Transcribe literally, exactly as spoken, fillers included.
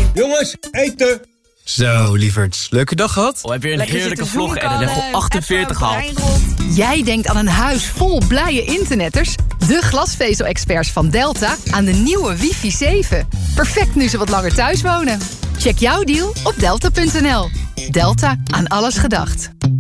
Jongens, eten! Zo, lieverds. Leuke dag gehad? Oh, heb je een Lekker heerlijke zitten vlog en zoeken, level eh, achtenveertig appen, gehad. breinrot. Jij denkt aan een huis vol blije internetters? De glasvezel-experts van Delta aan de nieuwe wifi zeven. Perfect nu ze wat langer thuis wonen. Check jouw deal op delta punt n l. Delta, aan alles gedacht.